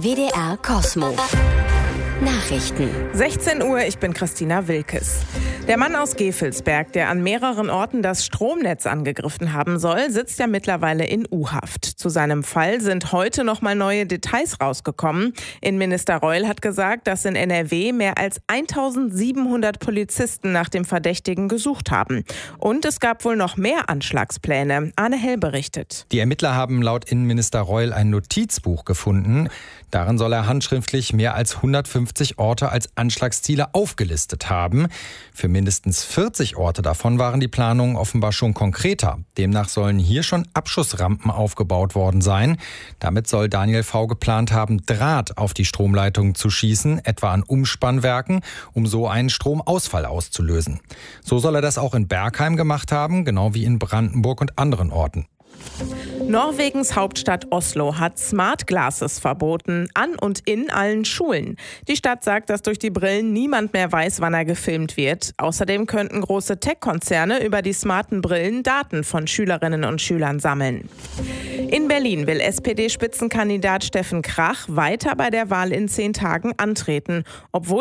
WDR Kosmo. Nachrichten. 16 Uhr, ich bin Christina Wilkes. Der Mann aus Gevelsberg, der an mehreren Orten das Stromnetz angegriffen haben soll, sitzt ja mittlerweile in U-Haft. Zu seinem Fall sind heute noch mal neue Details rausgekommen. Innenminister Reul hat gesagt, dass in NRW mehr als 1700 Polizisten nach dem Verdächtigen gesucht haben. Und es gab wohl noch mehr Anschlagspläne. Arne Hell berichtet. Die Ermittler haben laut Innenminister Reul ein Notizbuch gefunden. Darin soll er handschriftlich mehr als 150 Orte als Anschlagsziele aufgelistet haben. Für mindestens 40 Orte davon waren die Planungen offenbar schon konkreter. Demnach sollen hier schon Abschussrampen aufgebaut worden sein. Damit soll Daniel V. geplant haben, Draht auf die Stromleitungen zu schießen, etwa an Umspannwerken, um so einen Stromausfall auszulösen. So soll er das auch in Bergheim gemacht haben, genau wie in Brandenburg und anderen Orten. Norwegens Hauptstadt Oslo hat Smart Glasses verboten, an und in allen Schulen. Die Stadt sagt, dass durch die Brillen niemand mehr weiß, wann er gefilmt wird. Außerdem könnten große Tech-Konzerne über die smarten Brillen Daten von Schülerinnen und Schülern sammeln. In Berlin will SPD-Spitzenkandidat Steffen Krach weiter bei der Wahl in 10 Tagen antreten, obwohl